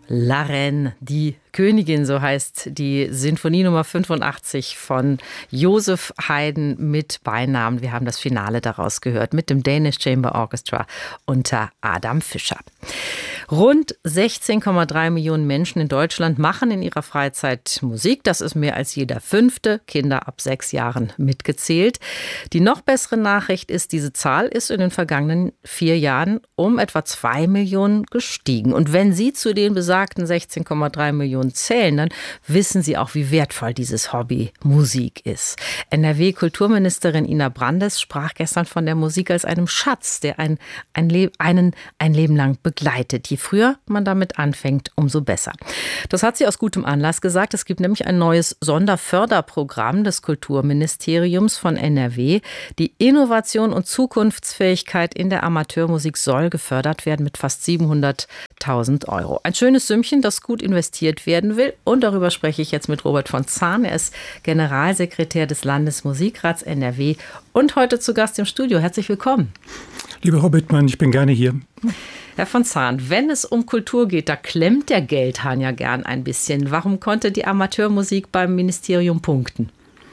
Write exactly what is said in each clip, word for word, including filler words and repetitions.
La Reine, die Königin, so heißt die Sinfonie Nummer fünfundachtzig von Joseph Haydn mit Beinamen. Wir haben das Finale daraus gehört mit dem Danish Chamber Orchestra unter Adam Fischer. Rund sechzehn Komma drei Millionen Menschen in Deutschland machen in ihrer Freizeit Musik. Das ist mehr als jeder fünfte, Kinder ab sechs Jahren mitgezählt. Die noch bessere Nachricht ist, diese Zahl ist in den vergangenen vier Jahren um etwa zwei Millionen gestiegen. Und wenn Sie zu den besagten sechzehn Komma drei Millionen zählen, dann wissen Sie auch, wie wertvoll dieses Hobby Musik ist. N R W-Kulturministerin Ina Brandes sprach gestern von der Musik als einem Schatz, der ein, ein Le- einen ein Leben lang begleitet. Je früher man damit anfängt, umso besser. Das hat sie aus gutem Anlass gesagt. Es gibt nämlich ein neues Sonderförderprogramm des Kulturministeriums von N R W. Die Innovation und Zukunftsfähigkeit in der Amateurmusik soll gefördert werden mit fast siebenhunderttausend Euro. Ein schönes Sümmchen, das gut investiert werden will. Und darüber spreche ich jetzt mit Robert von Zahn. Er ist Generalsekretär des Landesmusikrats N R W und heute zu Gast im Studio. Herzlich willkommen. Lieber Frau Bittmann, ich bin gerne hier. Herr von Zahn, wenn es um Kultur geht, da klemmt der Geldhahn ja gern ein bisschen. Warum konnte die Amateurmusik beim Ministerium punkten?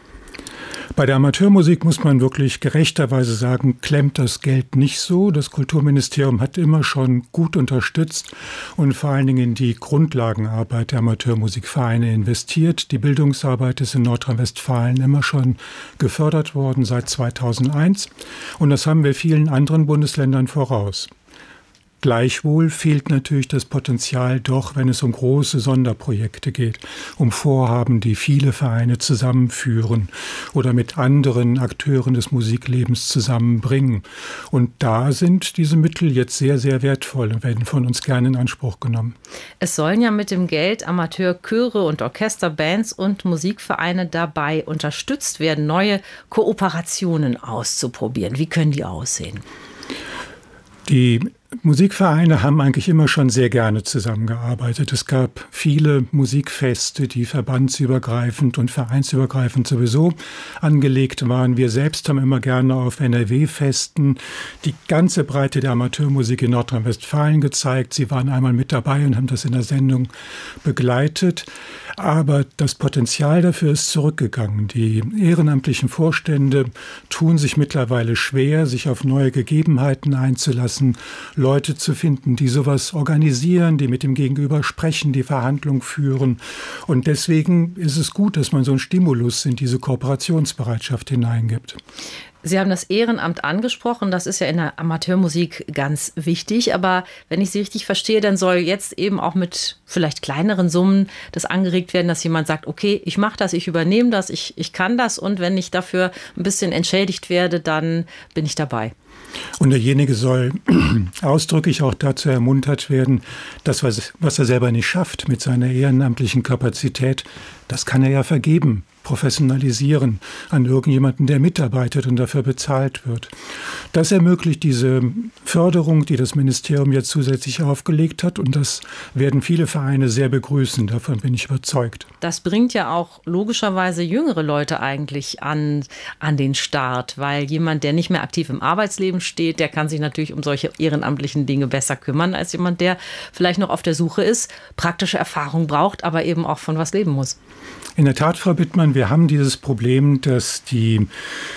Bei der Amateurmusik muss man wirklich gerechterweise sagen, klemmt das Geld nicht so. Das Kulturministerium hat immer schon gut unterstützt und vor allen Dingen in die Grundlagenarbeit der Amateurmusikvereine investiert. Die Bildungsarbeit ist in Nordrhein-Westfalen immer schon gefördert worden seit zweitausendeins und das haben wir vielen anderen Bundesländern voraus. Gleichwohl fehlt natürlich das Potenzial doch, wenn es um große Sonderprojekte geht, um Vorhaben, die viele Vereine zusammenführen oder mit anderen Akteuren des Musiklebens zusammenbringen. Und da sind diese Mittel jetzt sehr, sehr wertvoll und werden von uns gerne in Anspruch genommen. Es sollen ja mit dem Geld Amateurchöre und Orchester, Bands und Musikvereine dabei unterstützt werden, neue Kooperationen auszuprobieren. Wie können die aussehen? Die Musikvereine haben eigentlich immer schon sehr gerne zusammengearbeitet. Es gab viele Musikfeste, die verbandsübergreifend und vereinsübergreifend sowieso angelegt waren. Wir selbst haben immer gerne auf N R W-Festen die ganze Breite der Amateurmusik in Nordrhein-Westfalen gezeigt. Sie waren einmal mit dabei und haben das in der Sendung begleitet. Aber das Potenzial dafür ist zurückgegangen. Die ehrenamtlichen Vorstände tun sich mittlerweile schwer, sich auf neue Gegebenheiten einzulassen, Leute zu finden, die sowas organisieren, die mit dem Gegenüber sprechen, die Verhandlungen führen. Und deswegen ist es gut, dass man so einen Stimulus in diese Kooperationsbereitschaft hineingibt. Sie haben das Ehrenamt angesprochen, das ist ja in der Amateurmusik ganz wichtig, aber wenn ich Sie richtig verstehe, dann soll jetzt eben auch mit vielleicht kleineren Summen das angeregt werden, dass jemand sagt, okay, ich mache das, ich übernehme das, ich, ich kann das und wenn ich dafür ein bisschen entschädigt werde, dann bin ich dabei. Und derjenige soll ausdrücklich auch dazu ermuntert werden, das, was, was er selber nicht schafft mit seiner ehrenamtlichen Kapazität, das kann er ja vergeben, professionalisieren an irgendjemanden, der mitarbeitet und dafür bezahlt wird. Das ermöglicht diese Förderung, die das Ministerium jetzt zusätzlich aufgelegt hat und das werden viele Vereine sehr begrüßen, davon bin ich überzeugt. Das bringt ja auch logischerweise jüngere Leute eigentlich an, an den Start, weil jemand, der nicht mehr aktiv im Arbeitsleben steht, der kann sich natürlich um solche ehrenamtlichen Dinge besser kümmern, als jemand, der vielleicht noch auf der Suche ist, praktische Erfahrung braucht, aber eben auch von was leben muss. In der Tat, Frau Bittmann, wir haben dieses Problem, dass die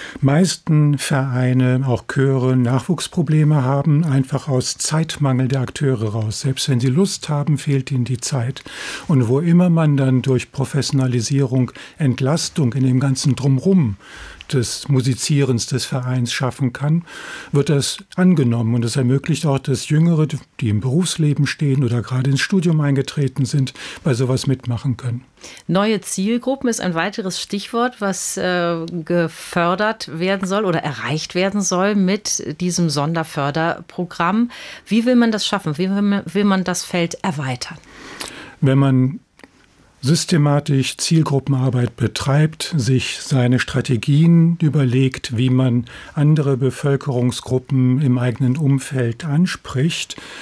meisten Vereine, auch Chöre, Nachwuchsprobleme haben, einfach aus Zeitmangel der Akteure raus. Selbst wenn sie Lust haben, fehlt ihnen die Zeit. Und wo immer man dann durch Professionalisierung Entlastung in dem ganzen Drumherum des Musizierens des Vereins schaffen kann, wird das angenommen. Und es ermöglicht auch, dass Jüngere, die im Berufsleben stehen oder gerade ins Studium eingetreten sind, bei sowas mitmachen können. Neue Zielgruppen ist ein weiteres Stichwort, was äh, gefördert werden soll oder erreicht werden soll mit diesem Sonderförderprogramm. Wie will man das schaffen? Wie will man, will man das Feld erweitern? Wenn man systematisch Zielgruppenarbeit betreibt, sich seine Strategien überlegt, wie man andere Bevölkerungsgruppen im eigenen Umfeld anspricht,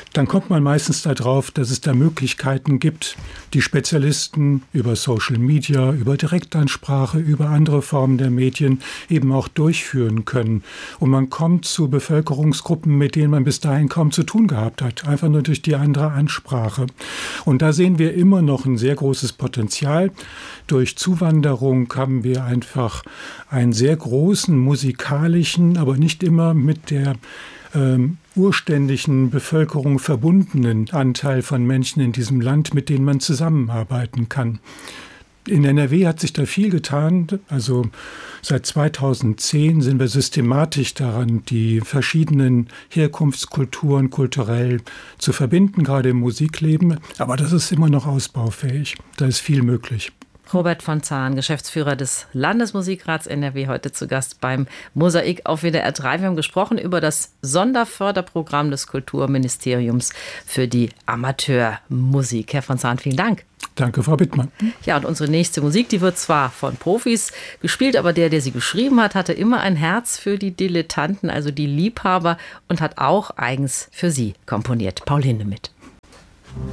dann kommt man meistens darauf, dass es da Möglichkeiten gibt, die Spezialisten über Social Media, über Direktansprache, über andere Formen der Medien eben auch durchführen können. Und man kommt zu Bevölkerungsgruppen, mit denen man bis dahin kaum zu tun gehabt hat, einfach nur durch die andere Ansprache. Und da sehen wir immer noch ein sehr großes Potenzial. Durch Zuwanderung haben wir einfach einen sehr großen musikalischen, aber nicht immer mit der ähm, urständischen Bevölkerung verbundenen Anteil von Menschen in diesem Land, mit denen man zusammenarbeiten kann. In N R W hat sich da viel getan. Also seit zweitausendzehn sind wir systematisch daran, die verschiedenen Herkunftskulturen kulturell zu verbinden, gerade im Musikleben. Aber das ist immer noch ausbaufähig. Da ist viel möglich. Robert von Zahn, Geschäftsführer des Landesmusikrats N R W, heute zu Gast beim Mosaik auf W D R drei. Wir haben gesprochen über das Sonderförderprogramm des Kulturministeriums für die Amateurmusik. Herr von Zahn, vielen Dank. Danke, Frau Bittmann. Ja, und unsere nächste Musik, die wird zwar von Profis gespielt, aber der, der sie geschrieben hat, hatte immer ein Herz für die Dilettanten, also die Liebhaber, und hat auch eigens für sie komponiert. Paul Hindemith.